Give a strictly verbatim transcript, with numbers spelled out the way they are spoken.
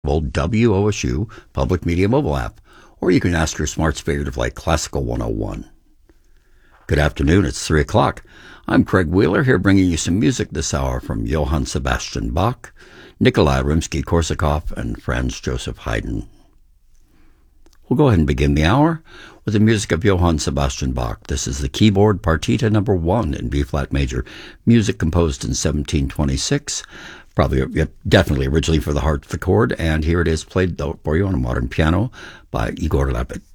W O S U Public Media Mobile app, or you can ask your smart speaker to play Classical one oh one. Good afternoon, it's three o'clock. I'm Craig Wheeler here bringing you some music this hour from Johann Sebastian Bach, Nikolai Rimsky-Korsakov, and Franz Joseph Haydn. We'll go ahead and begin the hour with the music of Johann Sebastian Bach. This is the keyboard partita number one in B-flat major, music composed in seventeen twenty-six, probably definitely originally for the harpsichord, and here it is played for you on a modern piano by Igor Levit.